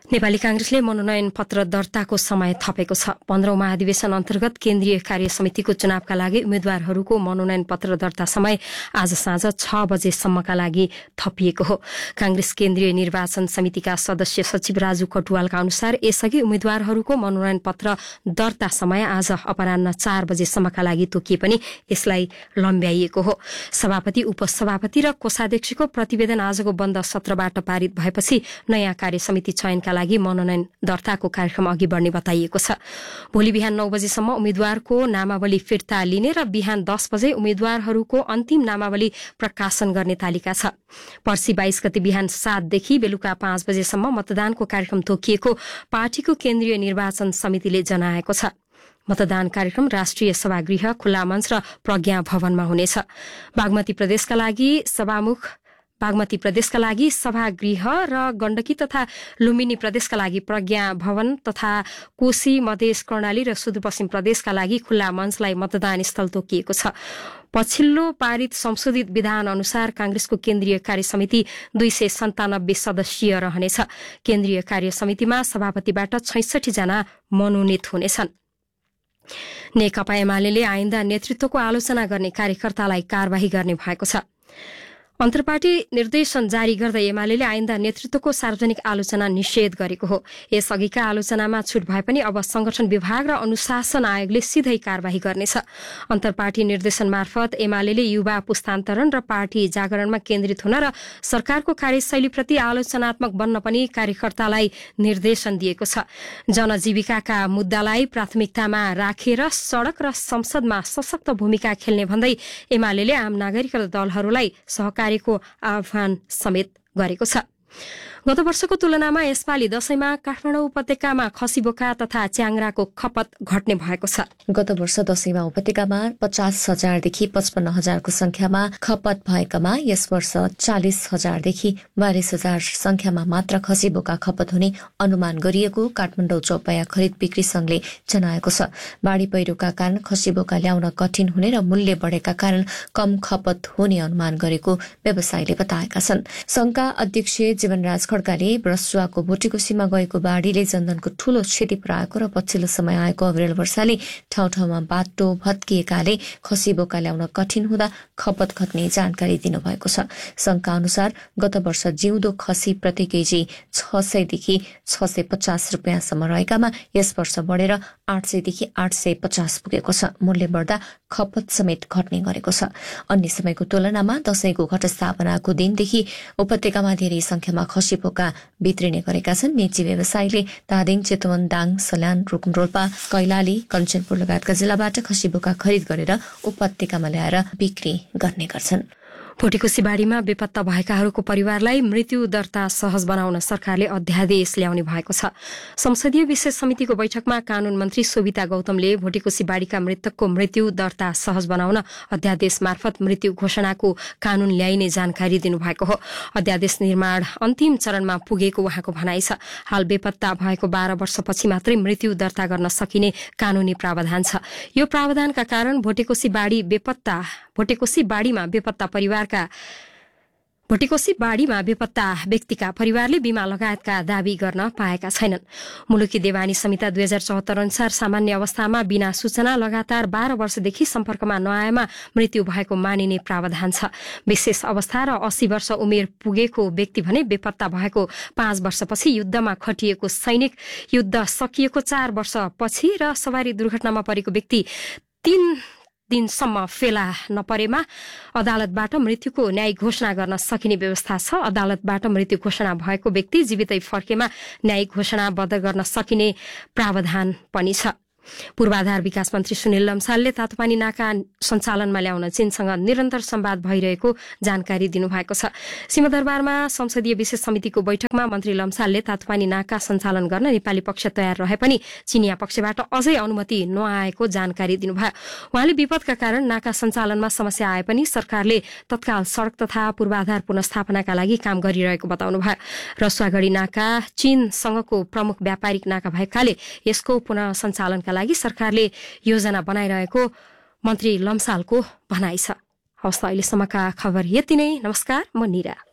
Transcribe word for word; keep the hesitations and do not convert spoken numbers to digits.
नेपाली कांग्रेसले मनोनयन पत्र दर्ताको समय थपेको छ। पन्ध्रौं महाधिवेशन अन्तर्गत केन्द्रीय कार्य समितिको चुनावका लागि उम्मेद्वारहरूको मनोनयन पत्र दर्ता समय आज साँझ छ बजेसम्मका लागि थपिएको हो। कांग्रेस केन्द्रीय निर्वाचन समितिका सदस्य सचिव राजु कटुवालका अनुसार यसअघि उम्मेद्वारहरूको मनोनयन पत्र दर्ता समय आज अपराह्न चार बजेसम्मका लागि तोकिए पनि यसलाई लम्ब्याइएको हो। सभापति, उपसभापति र कोषाध्यक्षको प्रतिवेदन आजको बन्द सत्रबाट पारित भएपछि नयाँ कार्य समिति चयनका लागि मनोनयन दर्ताको कार्यक्रम अघि बढ्ने बताइएको छ। भोलि बिहान नौ बजेसम्म उम्मेद्वारको नामावली फिर्ता लिने र बिहान दस बजे उम्मेद्वारहरूको अन्तिम नामावली प्रकाशन गर्ने तालिका छ। पर्सि बाइस गते बिहान सातदेखि बेलुका पाँच बजेसम्म मतदानको कार्यक्रम तोकिएको पार्टीको केन्द्रीय निर्वाचन समितिले जनाएको छ। मतदान कार्यक्रम राष्ट्रिय सभागृह, खुल्ला मञ्च र प्रज्ञा भवनमा हुनेछ। बागमती प्रदेशका लागि सभामुख बागमती प्रदेशका लागि सभागृह र गण्डकी तथा लुम्बिनी प्रदेशका लागि प्रज्ञा भवन तथा कोशी, मधेस, कर्णाली र सुदूरपश्चिम प्रदेशका लागि खुल्ला मञ्चलाई मतदान स्थल तोकिएको छ। पछिल्लो पारित संशोधित विधान अनुसार कांग्रेसको केन्द्रीय कार्य समिति दुई सय सन्तानब्बे सदस्यीय रहनेछ। केन्द्रीय कार्य समितिमा सभापतिबाट छैसठी जना मनोनित हुनेछन्। नेकपा एमाले आइन्दा नेतृत्वको आलोचना गर्ने कार्यकर्तालाई कार्यवाही गर्ने भएको छ। अन्तर्पार्टी निर्देशन जारी गर्दै एमाले आइन्दा नेतृत्वको सार्वजनिक आलोचना निषेध गरेको हो। यसअघिका आलोचनामा छुट भए पनि अब संगठन विभाग र अनुशासन आयोगले सिधै कार्यवाही गर्नेछ। अन्तर्पार्टी निर्देशन मार्फत एमाले युवा पुस्तान्तरण र पार्टी जागरणमा केन्द्रित हुन र सरकारको कार्यशैलीप्रति आलोचनात्मक बन्न पनि कार्यकर्तालाई निर्देशन दिएको छ। जनजीविकाका मुद्दालाई प्राथमिकतामा राखेर सड़क र संसदमा सशक्त भूमिका खेल्ने भन्दै एमाले आम नागरिक र दलहरूलाई सहकार को आह्वान समेत गरेको छ। गत वर्षको तुलनामा यसपालि दशैंमा काठमाडौँ उपत्यकामा खसी बोका तथा च्याङ्राको खपत घट्ने भएको छ। गत वर्ष दशैंमा उपत्यकामा पचास हजारदेखि पचपन्न हजारको संख्यामा खपत भएकामा यस वर्ष चालिस हजारदेखि बाइस हजार संख्यामा मात्र खसी बोका खपत हुने अनुमान गरिएको काठमाडौँ चौपाया खरिद बिक्री संघले जनाएको छ। बाढ़ी पहिरोका कारण खसी बोका ल्याउन कठिन हुने र मूल्य बढ़ेका कारण कम खपत हुने अनुमान गरेको व्यवसायीले बताएका छन्। संघका अध्यक्ष जीवनराज खड्काले ब्रसुवाको भोटेकोसीमा गएको बाढ़ीले जनधनको ठूलो क्षति पुर्याएको र पछिल्लो समय आएको अविरल वर्षाले ठाउँ ठाउँमा बाटो भत्किएकाले खसी बोका ल्याउन कठिन हुँदा खपत घट्ने जानकारी दिनुभएको छ। संघका अनुसार गत वर्ष जिउँदो खसी प्रति केजी छ सयदेखि छ सय पचास रुपियाँसम्म रहेकामा यस वर्ष बढ़ेर आठ सयदेखि आठ सय पचास पुगेको छ। मूल्य बढ्दा खपत समेत घट्ने गरेको छ। अन्य समयको तुलनामा दशैंको घटस्थापनाको दिनदेखि उपत्यकामा धेरै संख्यामा खसी बोका बित्रिने गरेका छन्। मेची व्यवसायीले धादिङ, चितवन, दाङ, सल्यान, रुकुम रोल्पा, कैलाली, कञ्चनपुर लगायतका जिल्लाबाट खसी बोका खरिद गरेर उपत्यकामा ल्याएर बिक्री गर्ने गर्छन्। भोटेकोसी बाढ़ीमा बेपत्ता भएकाहरूको परिवारलाई मृत्यु दर्ता सहज बनाउन सरकारले अध्यादेश ल्याउने भएको छ। संसदीय विशेष समितिको बैठकमा कानून मन्त्री शोभिता गौतमले भोटेकोसी बाढ़ीका मृतकको मृत्यु दर्ता सहज बनाउन अध्यादेश मार्फत मृत्यु घोषणाको कानून ल्याइने जानकारी दिनुभएको हो। अध्यादेश निर्माण अन्तिम चरणमा पुगेको उहाँको भनाइ छ। हाल बेपत्ता भएको बाह्र वर्षपछि मात्रै मृत्यु दर्ता गर्न सकिने कानूनी प्रावधान छ। यो प्रावधानका कारण भोटेकोसी बाढ़ी बेपत्ता भोटेकोसी बाढ़ीमा बेपत्ता परिवार भोटेकोसी बाढ़ीमा बेपत्ता व्यक्तिका परिवारले बीमा लगायतका दावी गर्न पाएका छैनन्। मुलुकी देवानी संहिता दुई हजार चौहत्तर अनुसार सामान्य अवस्थामा बिना सूचना लगातार बाह्र वर्षदेखि सम्पर्कमा नआएमा मृत्यु भएको मानिने प्रावधान छ। विशेष अवस्था र अस्सी वर्ष उमेर पुगेको व्यक्ति भने बेपत्ता भएको पाँच वर्षपछि युद्धमा खटिएको सैनिक, युद्ध सकिएको चार वर्षपछि र सवारी दुर्घटनामा परेको व्यक्ति तीन दिनसम्म फेला नपरेमा अदालतबाट मृत्युको न्यायिक घोषणा गर्न सकिने व्यवस्था छ। अदालतबाट मृत्यु घोषणा भएको व्यक्ति जीवितै फर्केमा न्यायिक घोषणाबद्ध गर्न सकिने प्रावधान पनि छ। पूर्वाधार विकास मन्त्री सुनिल लम्सालले तातोपानी नाका सञ्चालनमा ल्याउन चीनसँग निरन्तर संवाद भइरहेको जानकारी दिनुभएको छ। सिंहदरबारमा संसदीय विशेष समितिको बैठकमा मन्त्री लम्सालले तातोपानी नाका सञ्चालन गर्न नेपाली पक्ष तयार रहे पनि चीनिया पक्षबाट अझै अनुमति नआएको जानकारी दिनुभयो। उहाँले विपदका कारण नाका सञ्चालनमा समस्या आए पनि सरकारले तत्काल सड़क तथा पूर्वाधार पुनर्स्थापनाका लागि काम गरिरहेको बताउनुभयो। रसुवागढी नाका चीनसँगको प्रमुख व्यापारिक नाका भएकाले यसको पुनः सञ्चालनका लागि सरकारले योजना बनाइरहेको मन्त्री लम्सालको भनाइ छ। हवस्, अहिलेसम्मका खबर यति नै। नमस्कार, म निरा।